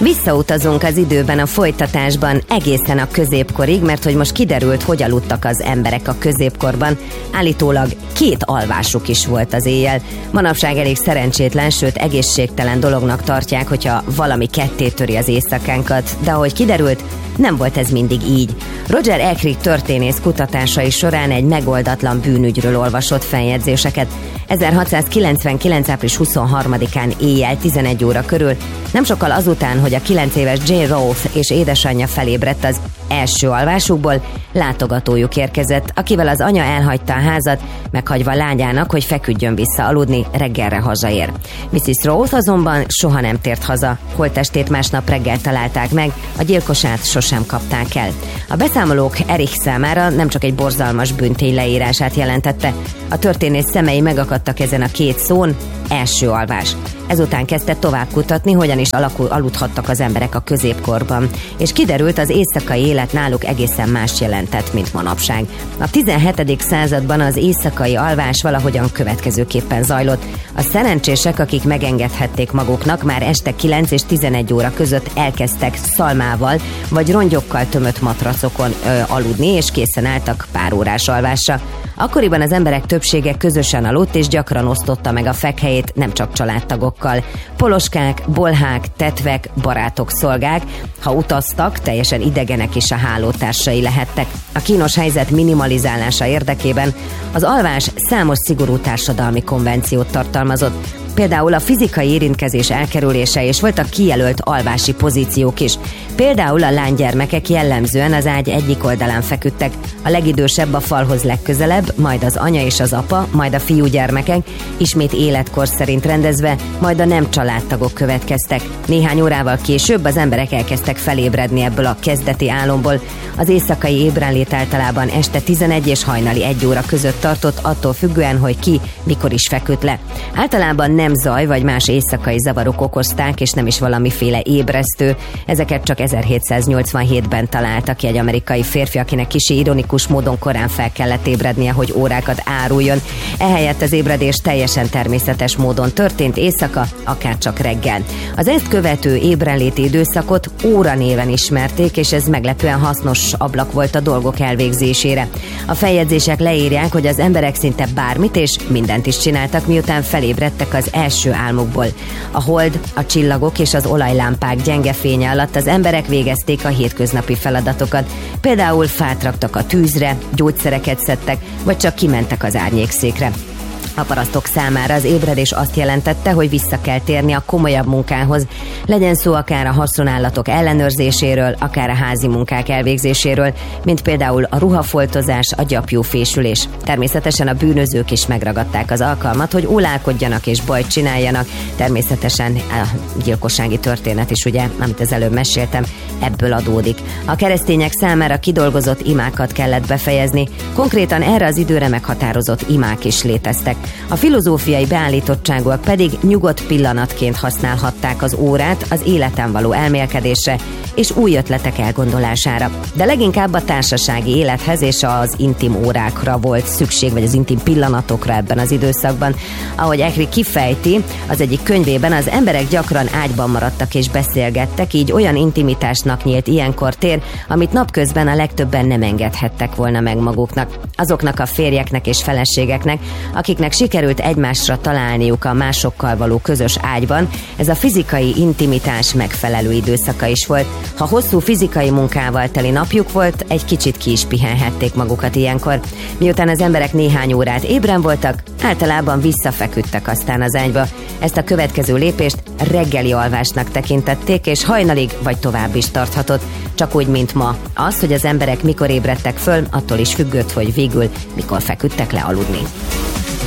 Visszautazunk az időben a folytatásban egészen a középkorig, mert hogy most kiderült, hogy aludtak az emberek a középkorban. Állítólag 2 alvásuk is volt az éjjel. Manapság elég szerencsétlen, sőt egészségtelen dolognak tartják, hogyha valami ketté töri az éjszakánkat, de ahogy kiderült, nem volt ez mindig így. Roger Ackroyd történész kutatásai során egy megoldatlan bűnügyről olvasott feljegyzéseket. 1699. április 23-án éjjel 11 óra körül, nem sokkal azután, hogy a 9 éves Jane Roth és édesanyja felébredt az első alvásukból, látogatójuk érkezett, akivel az anya elhagyta a házat, meghagyva lányának, hogy feküdjön vissza aludni, reggelre hazaér. Mrs. Roth azonban soha nem tért haza, holttestét másnap reggel találták meg, a gyilkosát sosem kapták el. A beszámolók Erich számára nem csak egy borzalmas bűntény leírását jelentette, a történész szemei megakadtak ezen a 2 szón, első alvás. Ezután kezdte tovább kutatni, hogyan is aludhattak az emberek a középkorban, és kiderült, az éjszakai élet náluk egészen más jelentett, mint manapság. A 17. században az éjszakai alvás valahogyan következőképpen zajlott. A szerencsések, akik megengedhették maguknak, már este 9 és 11 óra között elkezdtek szalmával vagy rongyokkal tömött matracokon aludni, és készen álltak pár órás alvásra. Akkoriban az emberek többsége közösen aludt, és gyakran osztotta meg a fekhelyét nem csak családtagokkal. Poloskák, bolhák, tetvek, barátok, szolgák, ha utaztak, teljesen idegenek is a hálótársai lehettek. A kínos helyzet minimalizálása érdekében az alvás számos szigorú társadalmi konvenciót tartalmazott. Például a fizikai érintkezés elkerülése, és voltak kijelölt alvási pozíciók is. Például a lánygyermekek jellemzően az ágy egyik oldalán feküdtek, a legidősebb a falhoz legközelebb, majd az anya és az apa, majd a fiúgyermekek, ismét életkor szerint rendezve, majd a nem családtagok következtek. Néhány órával később az emberek elkezdtek felébredni ebből a kezdeti álomból. Az éjszakai ébrenlét általában este 11 és hajnali 1 óra között tartott, attól függően, hogy ki mikor is feküdt le. Általában nem zaj vagy más éjszakai zavarok okozták, és nem is valamiféle ébresztő. Ezeket csak 1787-ben találta ki egy amerikai férfi, akinek kicsi ironikus módon korán fel kellett ébrednie, hogy órákat áruljon. Ehelyett az ébredés teljesen természetes módon történt éjszaka, akár csak reggel. Az ezt követő ébrenléti időszakot óranéven ismerték, és ez meglepően hasznos ablak volt a dolgok elvégzésére. A feljegyzések leírják, hogy az emberek szinte bármit és mindent is csináltak, miután felébredtek az első álmukból. A hold, a csillagok és az olajlámpák gyenge fénye alatt az emberek végezték a hétköznapi feladatokat. Például fát raktak a tűzre, gyógyszereket szedtek, vagy csak kimentek az árnyékszékre. A parasztok számára az ébredés azt jelentette, hogy vissza kell térni a komolyabb munkához, legyen szó akár a haszonállatok ellenőrzéséről, akár a házi munkák elvégzéséről, mint például a ruhafoltozás, a gyapjúfésülés. Természetesen a bűnözők is megragadták az alkalmat, hogy ólálkodjanak és bajt csináljanak. Természetesen a gyilkossági történet is, ugye, amit az előbb meséltem, ebből adódik. A keresztények számára kidolgozott imákat kellett befejezni, konkrétan erre az időre meghatározott imák is léteztek. A filozófiai beállítottságúak pedig nyugodt pillanatként használhatták az órát az életen való elmélkedésre és új ötletek elgondolására. De leginkább a társasági élethez és az intim órákra volt szükség, vagy az intim pillanatokra ebben az időszakban. Ahogy Ackroyd kifejti, az egyik könyvében az emberek gyakran ágyban maradtak és beszélgettek, így olyan intimitásnak nyílt ilyenkor tér, amit napközben a legtöbben nem engedhettek volna meg maguknak. Azoknak a férjeknek és feleségeknek, akiknek sikerült egymásra találniuk a másokkal való közös ágyban, ez a fizikai intimitás megfelelő időszaka is volt. Ha hosszú fizikai munkával teli napjuk volt, egy kicsit ki is pihenhették magukat ilyenkor. Miután az emberek néhány órát ébren voltak, általában visszafeküdtek aztán az ágyba. Ezt a következő lépést reggeli alvásnak tekintették, és hajnalig vagy tovább is tarthatott. Csak úgy, mint ma. Az, hogy az emberek mikor ébredtek föl, attól is függött, hogy végül mikor feküdtek le aludni.